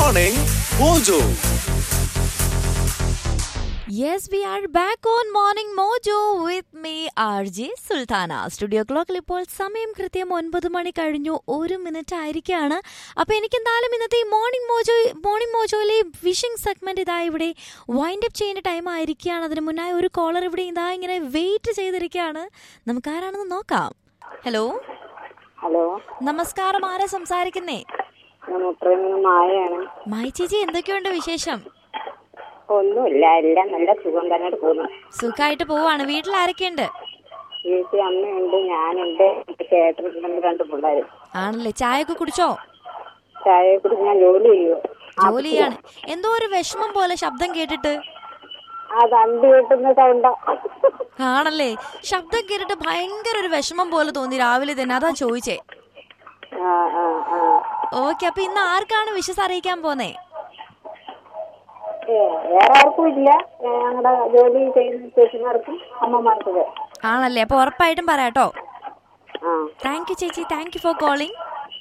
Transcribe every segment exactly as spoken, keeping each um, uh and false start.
Morning Mojo. Yes, we are back on Morning Mojo with me, R J Sultana. Studio ക്ലോക്കിൽ ഇപ്പോൾ സമയം കൃത്യം ഒൻപത് മണി കഴിഞ്ഞു ഒരു മിനിറ്റ് ആയിരിക്കുകയാണ്. അപ്പോൾ എനിക്ക് എന്തായാലും ഇന്നത്തെ ഈ morning mojo morning മോജോയിലെ wishing segment ഇതാ ഇവിടെ വൈൻഡ് അപ്പ് ചെയ്യുന്ന ടൈം ആയിരിക്കുകയാണ്. അതിന് മുന്നായി ഒരു കോളർ ഇവിടെ ഇതാ ഇങ്ങനെ വെയിറ്റ് ചെയ്തിരിക്കുകയാണ്. നമുക്ക് ആരാണെന്ന് നോക്കാം. ഹലോ ഹലോ, നമസ്കാരം. ആരാ സംസാരിക്കുന്നേ? മായയാണ്. മായ ചേച്ചി, എന്തൊക്കെയുണ്ട് വിശേഷം? ഒന്നുമില്ല, എല്ലാം നല്ല സുഖം തന്നെ പോകുന്നു. സുഖമായിട്ട് പോവാണ്. വീട്ടിൽ ആരൊക്കെയുണ്ട്? വീട്ടിൽ അമ്മയുണ്ട്, ഞാനുണ്ട്, ചേട്ടനുണ്ട്, രണ്ട് പിള്ളേരും. ആണല്ലേ. ചായ ഒക്കെ കുടിച്ചോ? ചായ കുടിച്ച് ഞാൻ ജോലി ചെയ്യുമോ? ജോലി ചെയ്യാണ്. എന്തോ ഒരു വിഷമം പോലെ ശബ്ദം കേട്ടിട്ട്. അത് അണ്ട് കേട്ടുന്ന സൗണ്ട. ആണല്ലേ. ശബ്ദം കേട്ടിട്ട് ഭയങ്കര ഒരു വിഷമം പോലെ തോന്നി രാവിലെ തന്നെ, അതാ ചോദിച്ചേ. ഓക്കെ, അപ്പൊ ഇന്ന് ആർക്കാണ് വിഷസ് അറിയിക്കാൻ പോന്നേ? വേറെ ആർക്കും ഇല്ല, ഞങ്ങളുടെ ജോലി ചെയ്യുന്ന ചേച്ചിമാർക്കും അമ്മമാർക്കും. ആണല്ലേ. അപ്പൊ ഉറപ്പായിട്ടും പറയാട്ടോ. ആ, താങ്ക് യു ചേച്ചി, താങ്ക് യു ഫോർ കോളിംഗ്.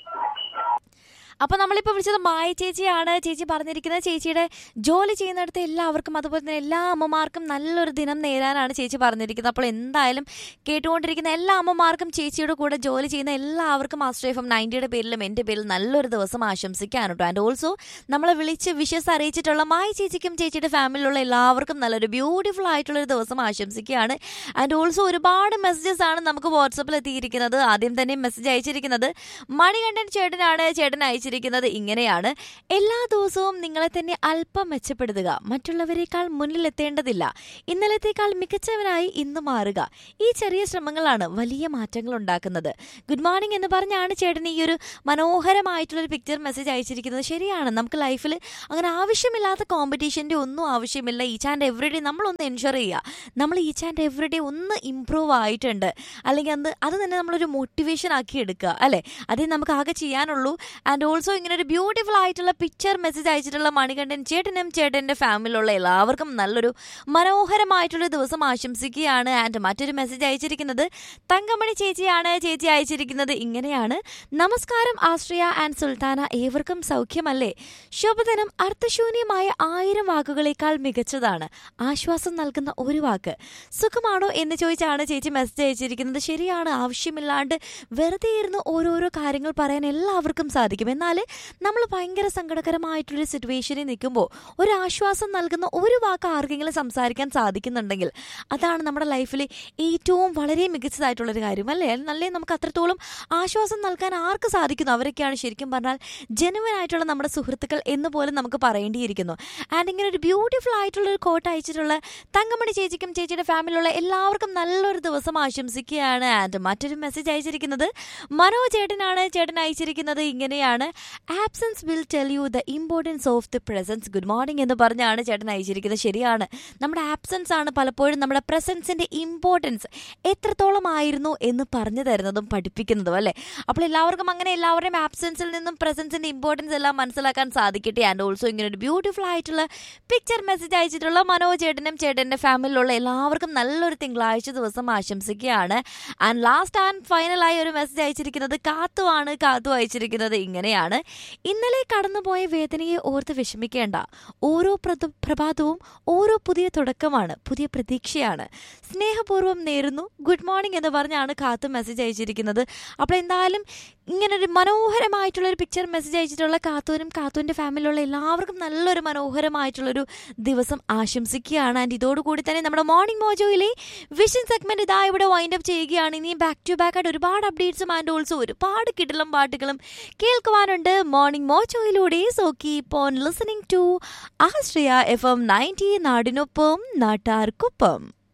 അപ്പോൾ നമ്മളിപ്പോൾ വിളിച്ചത് മായ ചേച്ചിയാണ്. ചേച്ചി പറഞ്ഞിരിക്കുന്നത് ചേച്ചിയുടെ ജോലി ചെയ്യുന്നിടത്ത് എല്ലാവർക്കും അതുപോലെ തന്നെ എല്ലാ അമ്മമാർക്കും നല്ലൊരു ദിനം നേരാനാണ് ചേച്ചി പറഞ്ഞിരിക്കുന്നത്. അപ്പോൾ എന്തായാലും കേട്ടുകൊണ്ടിരിക്കുന്ന എല്ലാ അമ്മമാർക്കും ചേച്ചിയുടെ കൂടെ ജോലി ചെയ്യുന്ന എല്ലാവർക്കും ആശ്രയ എഫ് എം നയൻറ്റിയുടെ പേരിലും എൻ്റെ പേരിൽ നല്ലൊരു ദിവസം ആശംസിക്കാണ് കേട്ടോ. ആൻഡ് ഓൾസോ നമ്മളെ വിളിച്ച് വിഷസ് അറിയിച്ചിട്ടുള്ള മായ ചേച്ചിക്കും ചേച്ചിയുടെ ഫാമിലിയിലുള്ള എല്ലാവർക്കും നല്ലൊരു ബ്യൂട്ടിഫുൾ ആയിട്ടുള്ളൊരു ദിവസം ആശംസിക്കുകയാണ്. ആൻഡ് ഓൾസോ ഒരുപാട് മെസ്സേജസ് ആണ് നമുക്ക് വാട്സപ്പിൽ എത്തിയിരിക്കുന്നത്. ആദ്യം തന്നെ മെസ്സേജ് അയച്ചിരിക്കുന്നത് മണികണ്ഠൻ ചേട്ടനാണ്. ചേട്ടൻ അയച്ചു ിരിക്കുന്നത് ഇങ്ങനെയാണ്: എല്ലാ ദിവസവും നിങ്ങളെ തന്നെ അല്പം മെച്ചപ്പെടുത്തുക, മറ്റുള്ളവരെക്കാൾ മുന്നിലെത്തേണ്ടതില്ല, ഇന്നലത്തേക്കാൾ മികച്ചവനായി ഇന്ന് മാറുക. ഈ ചെറിയ ശ്രമങ്ങളാണ് വലിയ മാറ്റങ്ങൾ ഉണ്ടാക്കുന്നത്. ഗുഡ് മോർണിംഗ് എന്ന് പറഞ്ഞാണ് ചേട്ടൻ ഈ ഒരു മനോഹരമായിട്ടുള്ളൊരു പിക്ചർ മെസ്സേജ് അയച്ചിരിക്കുന്നത്. ശരിയാണ്, നമുക്ക് ലൈഫിൽ അങ്ങനെ ആവശ്യമില്ലാത്ത കോമ്പറ്റീഷൻ്റെ ഒന്നും ആവശ്യമില്ല. ഈച്ച് ആൻഡ് എവറി ഡേ നമ്മളൊന്ന് എൻഷുർ ചെയ്യുക, നമ്മൾ ഈച്ച് ആൻഡ് എവറി ഡേ ഒന്ന് ഇമ്പ്രൂവ് ആയിട്ടുണ്ട്, അല്ലെങ്കിൽ അത് അത് തന്നെ നമ്മളൊരു മോട്ടിവേഷൻ ആക്കി എടുക്കുക, അല്ലേ? അതേ നമുക്ക് ആകെ ചെയ്യാനുള്ളൂ. ആൻഡ് ഓൾസോ ഇങ്ങനെ ഒരു ബ്യൂട്ടിഫുൾ ആയിട്ടുള്ള പിക്ചർ മെസ്സേജ് അയച്ചിട്ടുള്ള മണികണ്ഠൻ ചേട്ടനും ചേട്ടൻ്റെ ഫാമിലിയിലുള്ള എല്ലാവർക്കും നല്ലൊരു മനോഹരമായിട്ടുള്ള ദിവസം ആശംസിക്കുകയാണ്. ആൻഡ് മറ്റൊരു മെസ്സേജ് അയച്ചിരിക്കുന്നത് തങ്കമണി ചേച്ചിയാണ്. ചേച്ചി അയച്ചിരിക്കുന്നത് ഇങ്ങനെയാണ്: നമസ്കാരം ആശ്രയ ആൻഡ് സുൽത്താന, ഏവർക്കും സൗഖ്യമല്ലേ? ശുഭദിനം. അർത്ഥശൂന്യമായ ആയിരം വാക്കുകളേക്കാൾ മികച്ചതാണ് ആശ്വാസം നൽകുന്ന ഒരു വാക്ക്. സുഖമാണോ എന്ന് ചോദിച്ചാണ് ചേച്ചി മെസ്സേജ് അയച്ചിരിക്കുന്നത്. ശരിയാണ്, ആവശ്യമില്ലാണ്ട് വെറുതെ ഇരുന്ന് ഓരോരോ കാര്യങ്ങൾ പറയാൻ എല്ലാവർക്കും സാധിക്കും. എന്നാൽ നമ്മൾ ഭയങ്കര സങ്കടകരമായിട്ടുള്ളൊരു സിറ്റുവേഷനിൽ നിൽക്കുമ്പോൾ ഒരു ആശ്വാസം നൽകുന്ന ഒരു വാക്ക് ആർക്കെങ്കിലും സംസാരിക്കാൻ സാധിക്കുന്നുണ്ടെങ്കിൽ അതാണ് നമ്മുടെ ലൈഫിൽ ഏറ്റവും വളരെ മികച്ചതായിട്ടുള്ളൊരു കാര്യം, അല്ലേ? നല്ലേ നമുക്ക് അത്രത്തോളം ആശ്വാസം നൽകാൻ ആർക്ക് സാധിക്കുന്നു അവരൊക്കെയാണ് ശരിക്കും പറഞ്ഞാൽ ജെനുവൻ ആയിട്ടുള്ള നമ്മുടെ സുഹൃത്തുക്കൾ എന്ന് പോലും നമുക്ക് പറയേണ്ടിയിരിക്കുന്നു. ആൻഡ് ഇങ്ങനെ ഒരു ബ്യൂട്ടിഫുൾ ആയിട്ടുള്ളൊരു കോട്ട് അയച്ചിട്ടുള്ള തങ്കമണി ചേച്ചിക്കും ചേച്ചിയുടെ ഫാമിലിയുള്ള എല്ലാവർക്കും നല്ലൊരു ദിവസം ആശംസിക്കുകയാണ്. ആൻഡ് മറ്റൊരു മെസ്സേജ് അയച്ചിരിക്കുന്നത് മനോ ചേട്ടനാണ്. ചേട്ടൻ അയച്ചിരിക്കുന്നത് ഇങ്ങനെയാണ്: absence will tell you the importance of the presence. Good morning എന്ന് പറഞ്ഞാണ് ചേട്ടൻ അയച്ചിരിക്കുന്നത്. ശരിയാണ്, നമ്മുടെ ആബ്സെൻസ് ആണ് പലപ്പോഴും നമ്മുടെ പ്രസൻസിന്റെ ഇമ്പോർട്ടൻസ് എത്രത്തോളം ആയിരുന്നു എന്ന് പറഞ്ഞു തരുന്നതും പഠിപ്പിക്കുന്നതും, അല്ലേ? അപ്പോൾ എല്ലാവർക്കും അങ്ങനെ എല്ലാവരുടെയും ആബ്സെൻസിൽ നിന്നും പ്രസൻസിന്റെ ഇമ്പോർട്ടൻസ് എല്ലാം മനസ്സിലാക്കാൻ സാധിക്കട്ടെ. ആൻഡ് ഓൾസോ ഇങ്ങനെ ഒരു ബ്യൂട്ടിഫുൾ ആയിട്ടുള്ള പിക്ചർ മെസ്സേജ് അയച്ചിട്ടുള്ള മനോ ചേട്ടനും ചേട്ടൻ്റെ ഫാമിലിയിലുള്ള എല്ലാവർക്കും നല്ലൊരു തിങ്കളാഴ്ച ദിവസം ആശംസിക്കുകയാണ്. ആൻഡ് ലാസ്റ്റ് ആൻഡ് ഫൈനലായി ഒരു മെസ്സേജ് അയച്ചിരിക്കുന്നത് കാത്തു ആണ്. കാത്തു അയച്ചിരിക്കുന്നത് ഇങ്ങനെയാണ്: ഇന്നലെ കടന്നുപോയ വേദനയെ ഓർത്ത് വിഷമിക്കേണ്ട, ഓരോ പ്രഭാതവും ഓരോ പുതിയ തുടക്കമാണ്, പുതിയ പ്രതീക്ഷയാണ്. സ്നേഹപൂർവ്വം നേരുന്നു. ഗുഡ് മോർണിംഗ് എന്ന് പറഞ്ഞാണ് കാത്തു മെസ്സേജ് അയച്ചിരിക്കുന്നത്. അപ്പോൾ എന്തായാലും ഇങ്ങനൊരു മനോഹരമായിട്ടുള്ളൊരു പിക്ചർ മെസ്സേജ് അയച്ചിട്ടുള്ള കാത്തുവിനും കാത്തുവിൻ്റെ ഫാമിലിയിലുള്ള എല്ലാവർക്കും നല്ലൊരു മനോഹരമായിട്ടുള്ളൊരു ദിവസം ആശംസിക്കുകയാണ്. ആൻഡ് ഇതോടുകൂടി തന്നെ നമ്മുടെ മോർണിംഗ് മോജോയിലെ വിഷൻ സെഗ്മെന്റ് ഇതാ ഇവിടെ വൈൻഡ് അപ്പ് ചെയ്യുകയാണ്. ഇനിയും ബാക്ക് ടു ബാക്ക് ആയിട്ട് ഒരുപാട് അപ്ഡേറ്റ്സും ആൻഡ് ഓൾസോ ഒരുപാട് കിടലം പാട്ടുകളും കേൾക്കുവാനുണ്ട് morning മോജോയിലൂടെ. So keep on listening to Ashraya F M ninety, നാടിനൊപ്പം നാട്ടാർക്കൊപ്പം.